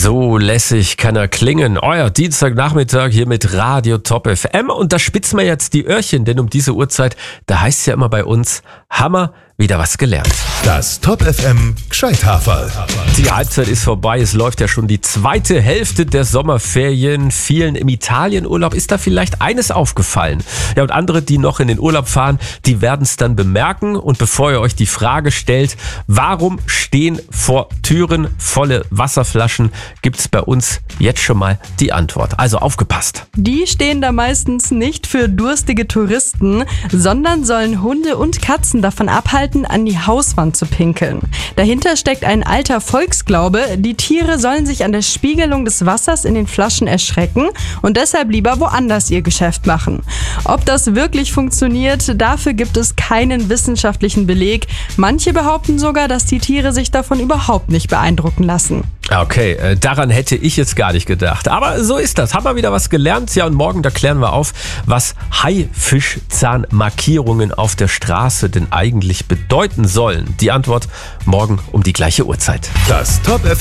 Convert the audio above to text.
So lässig kann er klingen. Euer Dienstagnachmittag hier mit Radio Top FM. Und da spitzen wir jetzt die Öhrchen, denn um diese Uhrzeit, da heißt es ja immer bei uns, Hammer, wieder was gelernt. Das Top FM Gscheithaferl. Die Halbzeit ist vorbei, es läuft ja schon die zweite Hälfte der Sommerferien. Vielen im Italienurlaub ist da vielleicht eines aufgefallen. Ja, und andere, die noch in den Urlaub fahren, die werden es dann bemerken. Und bevor ihr euch die Frage stellt, warum stehen vor Türen volle Wasserflaschen, gibt's bei uns jetzt schon mal die Antwort. Also aufgepasst. Die stehen da meistens nicht für durstige Touristen, sondern sollen Hunde und Katzen davon abhalten, an die Hauswand zu pinkeln. Dahinter steckt ein alter Volksglaube, die Tiere sollen sich an der Spiegelung des Wassers in den Flaschen erschrecken und deshalb lieber woanders ihr Geschäft machen. Ob das wirklich funktioniert, dafür gibt es keinen wissenschaftlichen Beleg. Manche behaupten sogar, dass die Tiere sich davon überhaupt nicht beeindrucken lassen. Okay, daran hätte ich jetzt gar nicht gedacht. Aber so ist das. Haben wir wieder was gelernt? Ja, und morgen, da klären wir auf, was Haifischzahnmarkierungen auf der Straße denn eigentlich bedeuten sollen. Die Antwort morgen um die gleiche Uhrzeit. Das Top